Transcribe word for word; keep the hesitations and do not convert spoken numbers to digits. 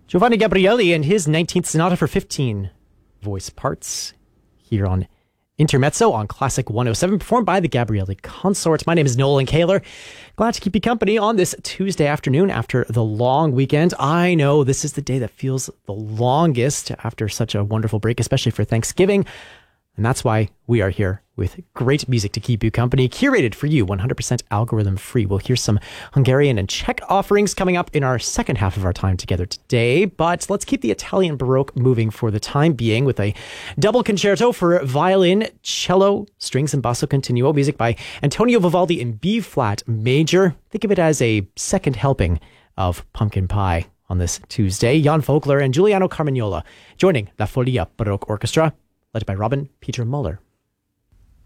Giovanni Gabrieli and his nineteenth Sonata for fifteen voice parts here on Intermezzo on Classic one oh seven, performed by the Gabrieli Consort. My name is Nolan Kaler. Glad to keep you company on this Tuesday afternoon after the long weekend. I know this is the day that feels the longest after such a wonderful break, especially for Thanksgiving. And that's why we are here with great music to keep you company, curated for you, one hundred percent algorithm free. We'll hear some Hungarian and Czech offerings coming up in our second half of our time together today. But let's keep the Italian Baroque moving for the time being with a double concerto for violin, cello, strings, and basso continuo, music by Antonio Vivaldi in B-flat major. Think of it as a second helping of Pumpkin Pie on this Tuesday. Jan Vogler and Giuliano Carmagnola joining La Folia Baroque Orchestra, led by Robin Peter Muller.